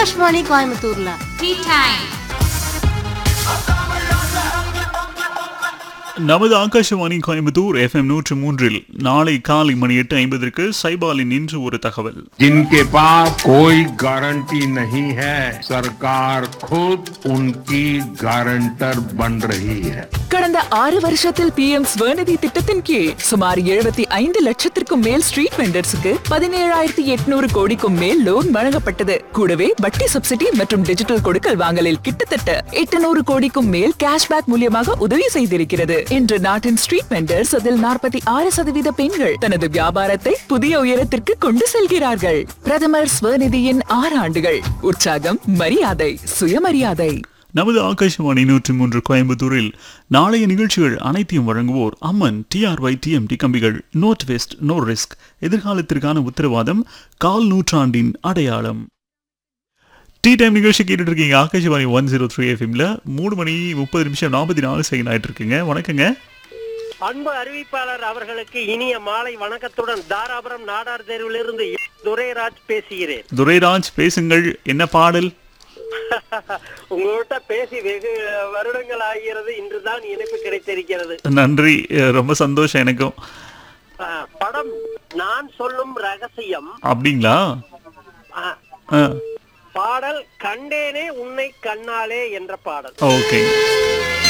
ஆகாஷ்வாணி கோயம்புத்தூர்ல tea time. நமது Akashvani Coimbatore FM 103 நாளை காலை மணி 8:50 சைபாலின் இன்று ஒரு தகவல். जिनके पास कोई गारंटी नहीं है, सरकार खुद उनकी गारंटर बन रही है. கடந்த 6 வருஷத்தில் PM ஸ்வநிதி திட்டத்தின் கீழ் சுமார் 75 லட்சத்திற்கும் மேல் ஸ்ட்ரீட் வெண்டர்ஸுக்கு 17,800 கோடிக்கும் மேல் லோன் வழங்கப்பட்டது. கூடவே வட்டி சப்சிடி மற்றும் டிஜிட்டல் கொடுக்கல் வாங்கலில் கிட்டத்தட்ட 800 கோடிக்கும் மேல் கேஷ்பேக் மூலியமாக உதவி செய்திருக்கிறது. இன்று நாட்டின் ஸ்ட்ரீட் வெண்டர்ஸ் அதில் 46% பெண்கள் தனது வியாபாரத்தை புதிய உயரத்திற்கு கொண்டு செல்கிறார்கள். பிரதமர் ஸ்வநிதியின் 6 ஆண்டுகள். உற்சாகம், மரியாதை, சுயமரியாதை. நமது ஆகாஷவாணி 103 கோயம்புத்தூரில் நாளைய நிகழ்ச்சிகள் அனைத்தையும் வழங்குவோர் அம்மன் TRY TMT கம்பிகள். நோட் வெஸ்ட் நோ ரிஸ்க், எதிர்காலத்திற்கான உத்தரவாதம், கால் நூற்றாண்டின் அடையாளம். டீ டைம் நிகழ்ச்சி கேட்டுட்டு இருக்கீங்க ஆகாஷவாணி 103 FMல 3 மணி 30 நிமிஷம் 44 செகண்ட் ஆயிட்டு இருக்குங்க. வணக்கங்க. அன்பு அறிவிப்பாளர் அவர்களுக்கு இனிய மாலை வணக்கத்துடன் தாராபுரம் நாடார் தேர்விலிருந்து துரைராஜ் பேசுகிறேன். துரைராஜ் பேசுங்கள், என்ன பாடல்? உங்கள்கிட்ட பேசி வெகு வருடங்கள் ஆகிறது, இன்றுதான் இணைப்பு கிடைத்திருக்கிறது. நன்றி, ரொம்ப சந்தோஷம் எனக்கும். படம் நான் சொல்லும் ரகசியம். அப்படிங்களா? பாடல் கண்டேனே உன்னை கண்ணாலே என்ற பாடல். ஓகே.